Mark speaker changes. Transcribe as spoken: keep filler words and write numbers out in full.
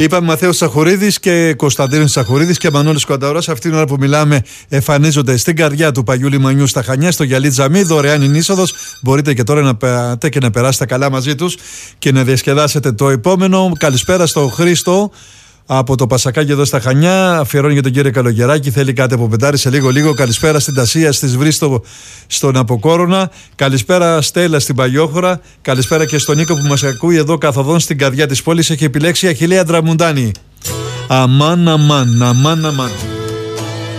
Speaker 1: Είπαμε Μαθαίος Τσαχουρίδης και Κωνσταντίνος Τσαχουρίδης και Μανώλης Κονταρός. Αυτή την ώρα που μιλάμε εμφανίζονται στην καρδιά του Παγιού Λιμανιού στα Χανιά, στο Γυαλί Τζαμί. Δωρεάν είναι είσοδος. Μπορείτε και τώρα να πάτε και να περάσετε καλά μαζί τους και να διασκεδάσετε το επόμενο. Καλησπέρα στο Χρήστο από το Πασακάκι εδώ στα Χανιά. Αφιερώνει για τον κύριο Καλογεράκη. Θέλει κάτι από πεντάρι σε λίγο λίγο. Καλησπέρα στην Τασία, στη Βρίστο, στον Αποκόρονα. Καλησπέρα Στέλλα στην Παγιόχωρα. Καλησπέρα και στον Νίκο που μας ακούει εδώ καθοδόν στην καρδιά της πόλης. Έχει επιλέξει Αχιλλέα Ντραμουντάνη. Αμάν, αμάν, αμάν, αμάν.